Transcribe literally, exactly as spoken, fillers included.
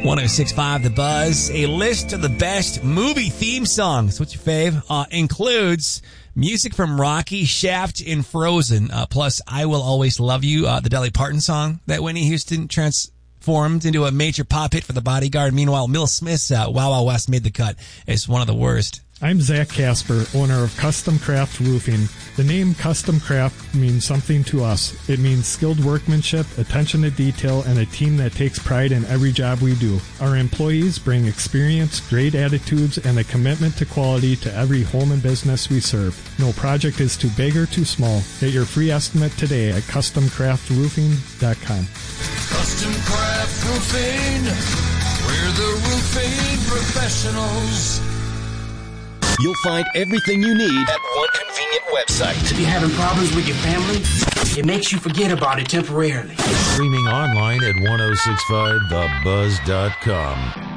one oh six point five The Buzz, a list of the best movie theme songs. What's your fave? Uh, includes music from Rocky, Shaft, and Frozen. Uh, plus, I Will Always Love You, uh, the Dolly Parton song that Whitney Houston transformed into a major pop hit for The Bodyguard. Meanwhile, Will Smith's uh, Wild Wild West made the cut. It's one of the worst. I'm Zach Casper, owner of Custom Craft Roofing. The name Custom Craft means something to us. It means skilled workmanship, attention to detail, and a team that takes pride in every job we do. Our employees bring experience, great attitudes, and a commitment to quality to every home and business we serve. No project is too big or too small. Get your free estimate today at custom craft roofing dot com. Custom Craft Roofing, we're the roofing professionals. You'll find everything you need at one convenient website. If you're having problems with your family, it makes you forget about it temporarily. Streaming online at ten sixty-five the buzz dot com.